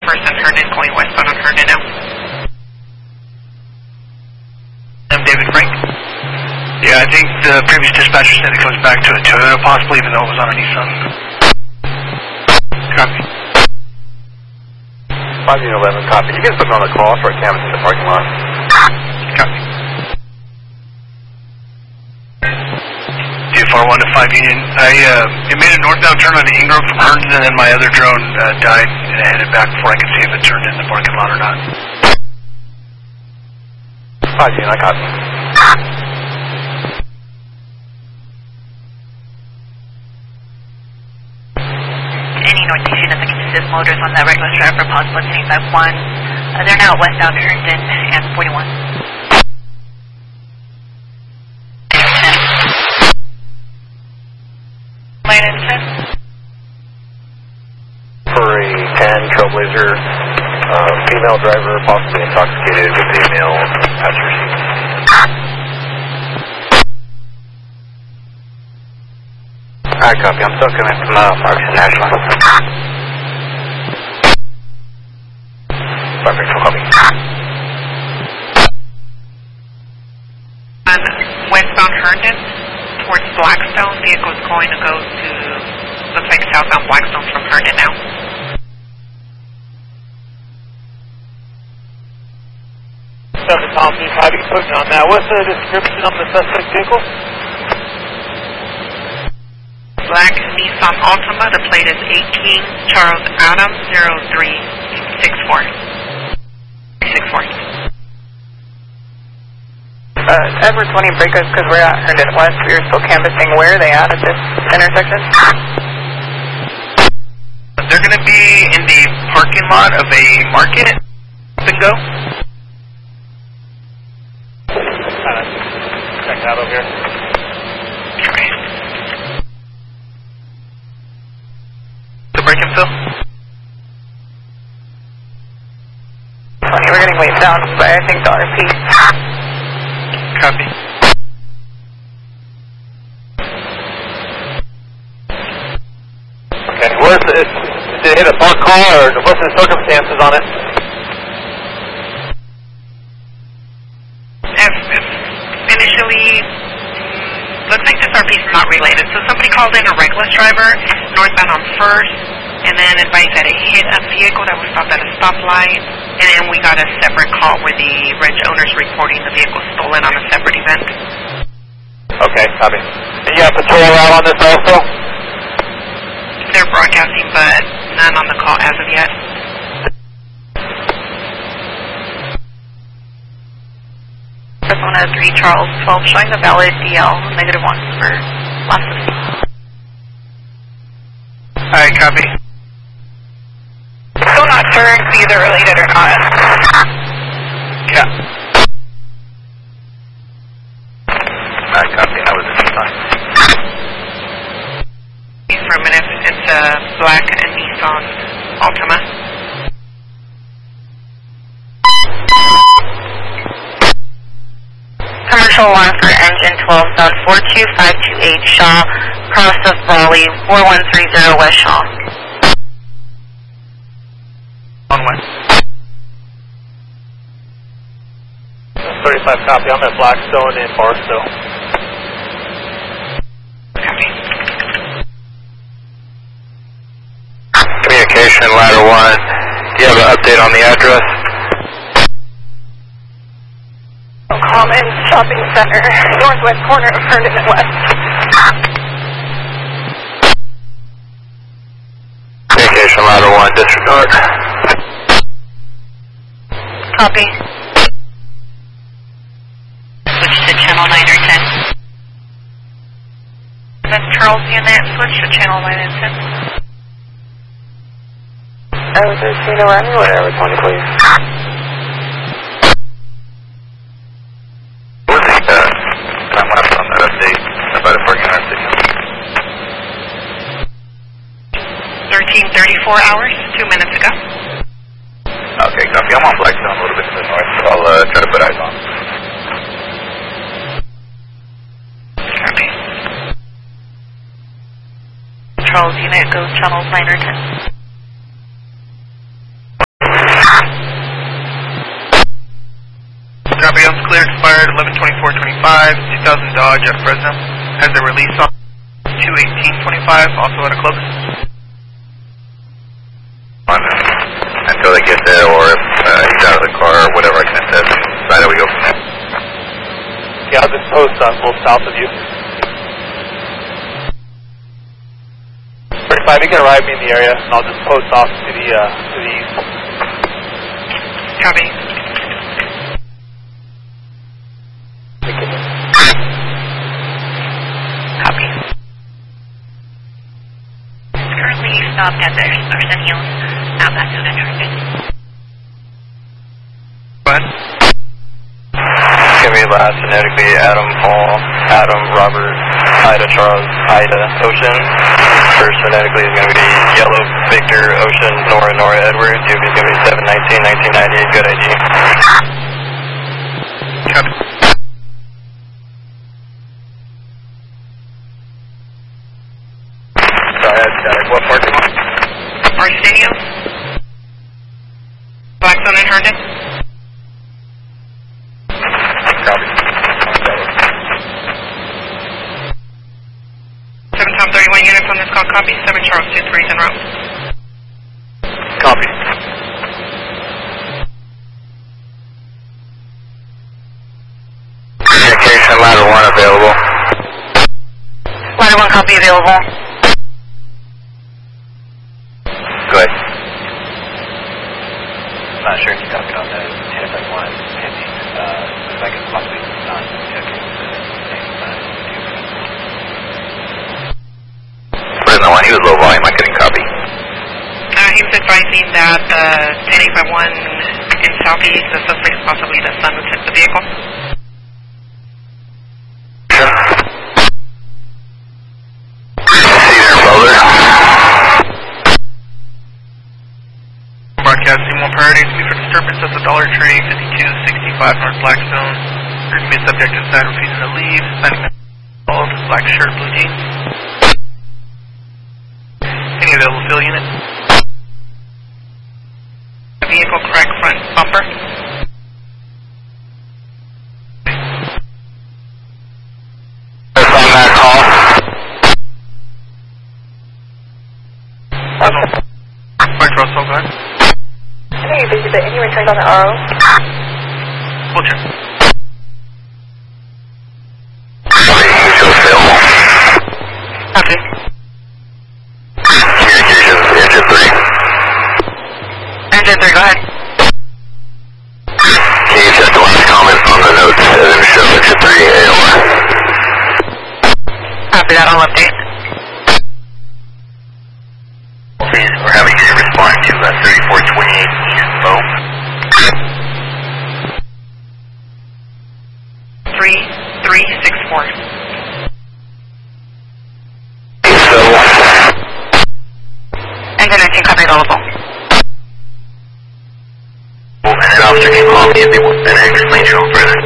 First on Herndon, going westbound on Herndon now. I'm David Frank. Yeah, I think the previous dispatcher said it goes back to a Toyota possibly, even though it was on a Nissan. Copy. 511, copy. You guys put me on the call for a canvas in the parking lot. Copy. DFR 1 to 5 Union. It made a northbound turn on the Ingram from Herndon, and then my other drone died, and I headed back before I could see if it turned in the parking lot or not. 5 Union, I got it. Any notation of the consistent motors on that regular driver, possible 1051. They're now westbound Herndon and 41. Line in 10. For a 10 Trailblazer, female driver, possibly intoxicated with a male passenger seat. Alright, copy. I'm still coming from Marks National. Perfect, so copy. On westbound Herndon towards Blackstone, vehicle is going to go to, looks like southbound Blackstone from Herndon now. Tom, how do you put me on that? What's the description on the suspect vehicle? Black Nissan Altima, the plate is 18 Charles Adam 0364. 64. Edward 20, break us because we're at Herndon West. We were still canvassing. Where are they at this intersection? They're going to be in the parking lot of a market. Bingo. Check that over here. The break and fill. Tony, we're getting weighed down by, I think, the RP. Copy. Okay, what's it? Did it hit a park car, or what's the circumstances on it? Initially, looks like this RP is not related. So somebody called in a reckless driver, northbound on First, and then advised that it hit a vehicle that was stopped at a stoplight, and then we got a separate call where the reg owner's reporting the vehicle stolen on a separate event. Okay, copy. And you have patrol out on this also? They're broadcasting, but none on the call as of yet. Persona 3 Charles 12 showing a valid DL -1 for last week. Alright, copy. Still not sure if either related or not. Yeah. Alright, copy. I was in time. For a minute, it's a black Nissan Altima. Commercial 1 for engine 12 zone 42528 Shaw, cross of Raleigh 4130 West Shaw. On when? 35 copy. I'm at Blackstone and Barstow. Copy. Communication, ladder 1. Do you have an update on the address? Common Shopping Center, northwest corner of Herndon and West. Communication, ladder 1, disregard. Copy. Switch to channel 9 or 10. That's Charles unit, switch to channel 9 and 10. I was just seeing around you, whatever, Tony, please. Time left on that update about a parking lot. 13:34 hours, 2 minutes ago. Okay, copy. I'm on Blackstone a little bit to the north, so I'll try to put eyes on. Copy. Charles unit, go channels 9 or 10. Copy, guns clear, expired 11/24/25, 2000 Dodge out of Fresno. Has a release on 2/18/25, also out of Clovis. Until they get there, or if he's out of the car, or whatever I can assess, right away we go from there. Yeah, I'll just post a little south of you. 35, you can arrive me in the area, and I'll just post off to the east. Copy. Copy. Currently stopped at the Arsenio's outbound to Trenton. Go ahead. Give me last phonetically Adam, Paul, Adam, Robert, Ida, Charles, Ida, Ocean. First phonetically is going to be Yellow, Victor, Ocean, Nora, Nora, Edward. UV is going to be 7/19/1998. Good ID. Copy. Sorry, what parking lot? Arsenio. Blackstone and Herndon. Copy. 7-31 units on this call. Copy. 7 Charles 23 en route. Copy. Communication ladder 1 available. Ladder 1 copy available. Go ahead. I'm not sure if you copied on that. If I want pending, if I can possibly not okay. Fresno 1, he was low volume, I couldn't copy. He was advising that the 10851 in southeast, the suspect is possibly the son who took the vehicle. Broadcasting 1 priority to be for disturbance at the Dollar Tree, 5265 North Blackstone. There's going to be a subject inside refusing to leave, signing all of his black shirt, blue jeans. Any available fill unit? The vehicle crack front bumper. On that call. Mike Russell, go ahead. I think you visited any returns on the RO? We'll check. Copy. Communications, engine 3. Engine 3, go ahead. Can you check the last comment on the notes and then show engine 3 AOR? Copy that, I'll update. Please, we're having you respond to 3428 East Bow. 3364. Engine 19 copy available. And an officer can call me if they want an explanation further.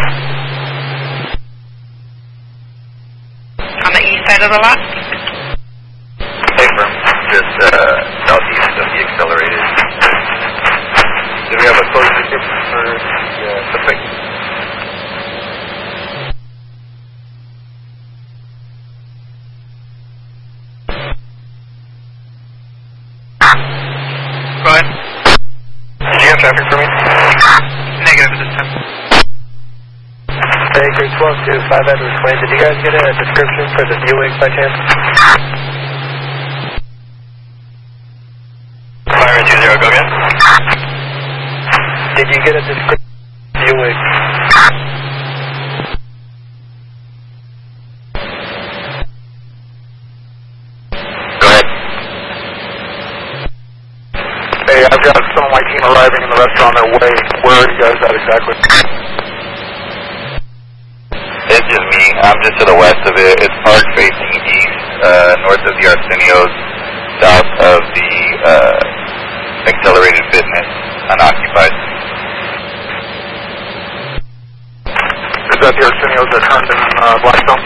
On the east side of the lot? Paper, just southeast of the accelerated. Do we have a closed description for the suspect? Go ahead. Did you have traffic for me? Negative at this time. Hey, Grade 12 to 5 Edwards Way. Did you guys get a description for the Buick by chance? Fire 20, go again. Did you get a description for Buick? Go ahead. Hey, I've got some of my team arriving in the restaurant on their way. Where are you guys at exactly? It's just me. I'm just to the west of it. It's parked facing east, north of the Arsenio's, south of the Accelerated Fitness, unoccupied. Is that the Arsenio's at Herndon and Blackstone?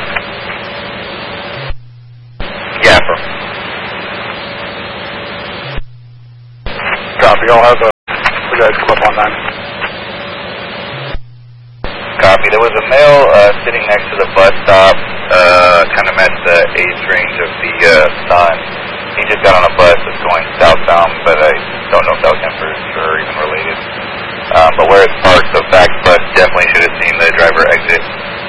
Yeah, bro. Copy. I'll have a guys come up on 9. Copy. There was a male sitting next to the bus stop, kind of at the age range of the son. He just got on a bus that's going southbound, but I don't know if that was him for sure or even related. But where it's parked, the back bus definitely should have seen the driver exit.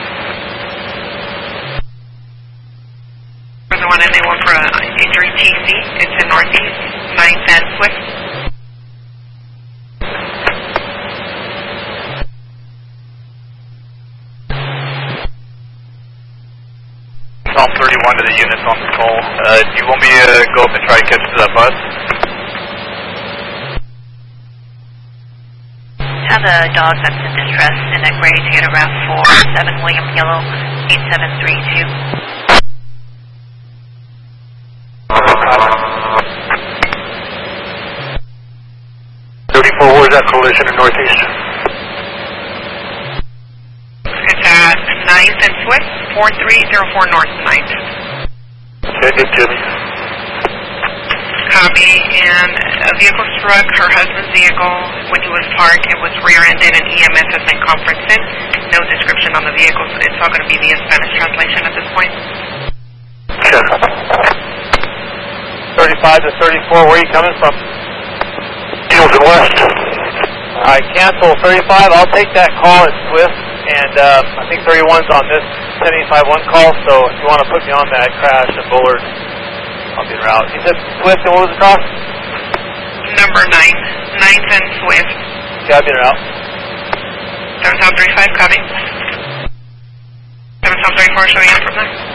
For the one and they want for injury TC, it's in Northeast, 9th and Swift. Psalm 31 to the units on the call. Do you want me to go up and try to catch that bus? Have the dogs that's in distress in a gray to get around 47 William Yellow 8732. 34, where's that collision in Northeast? It's at 9th and Swift, 4304 North 9th. Okay, good, Jimmy. Copy, and a vehicle struck her husband's vehicle when he was parked. It was rear-ended and EMS has been conferenced in. No description on the vehicle. It's all going to be via Spanish translation at this point. Check. 35 to 34, where are you coming from? Hilton West. Alright, cancel 35. I'll take that call at Swift, and I think 31's on this 10851 call, so if you want to put me on that crash at Bullard, I'll be en route. You said Swift, and what was the cost? Number 9, 9th and Swift. Yeah, I'll be en route. 7 South 35, copy. 7 South 34, showing up from there.